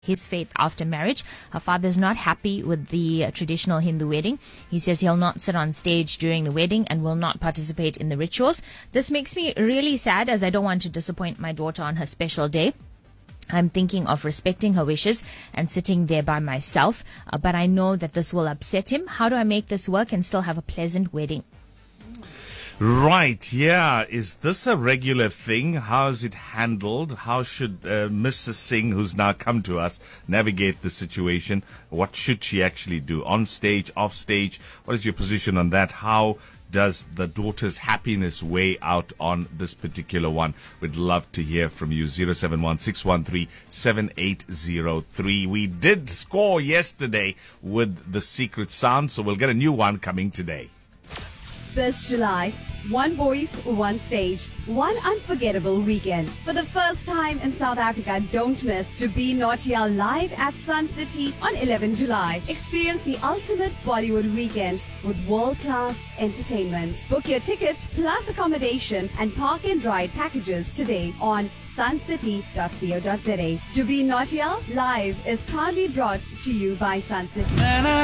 his faith after marriage. Her father is not happy with the traditional Hindu wedding. He says he'll not sit on stage during the wedding and will not participate in the rituals. This makes me really sad, as I don't want to disappoint my daughter on her special day. I'm thinking of respecting her wishes and sitting there by myself, but I know that this will upset him. How do I make this work and still have a pleasant wedding? Right, yeah. Is this a regular thing? How is it handled? How should Mrs. Singh, who's now come to us, navigate the situation? What should she actually do? On stage, off stage? What is your position on that? How does the daughter's happiness weigh out on this particular one? We'd love to hear from you. 071-613-7803. We did score yesterday with the secret sound, so we'll get a new one coming today. This July, one voice, one stage, one unforgettable weekend. For the first time in South Africa, don't miss To Be Naughtier live at Sun City on 11 July. Experience the ultimate Bollywood weekend with world-class entertainment. Book your tickets plus accommodation and park and ride packages today on suncity.co.za. To Be Naughtier live is proudly brought to you by Sun City.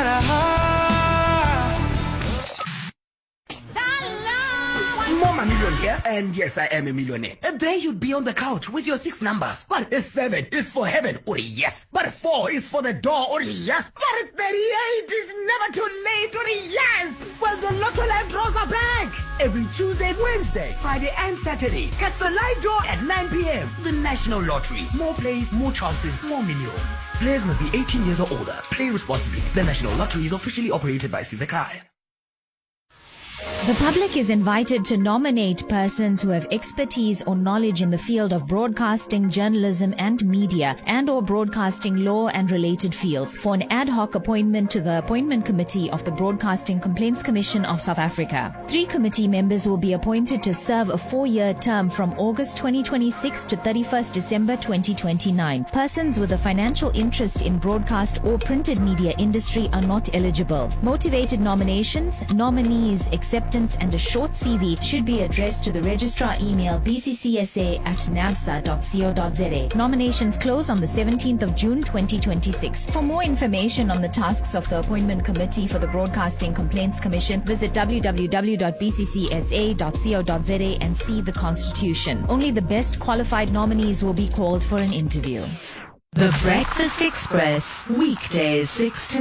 Mama Million here, and yes, I am a millionaire. And then you'd be on the couch with your 6 numbers. But 7 is for heaven, or yes. But 4 is for the door, or yes. But 38 is never too late, or yes. Well, the Lotto Live draws are back. Every Tuesday, Wednesday, Friday, and Saturday. Catch the live draw at 9 p.m. The National Lottery. More plays, more chances, more millions. Players must be 18 years or older. Play responsibly. The National Lottery is officially operated by Sizakai. The public is invited to nominate persons who have expertise or knowledge in the field of broadcasting, journalism and media and/or broadcasting law and related fields for an ad hoc appointment to the Appointment Committee of the Broadcasting Complaints Commission of South Africa. 3 committee members will be appointed to serve a 4-year term from August 2026 to 31st December 2029. Persons with a financial interest in broadcast or printed media industry are not eligible. Motivated nominations, nominees, acceptance and a short CV should be addressed to the registrar email bccsa@navsa.co.za. Nominations close on the 17th of June 2026. For more information on the tasks of the Appointment Committee for the Broadcasting Complaints Commission, visit www.bccsa.co.za and see the Constitution. Only the best qualified nominees will be called for an interview. The Breakfast Express, weekdays 6 to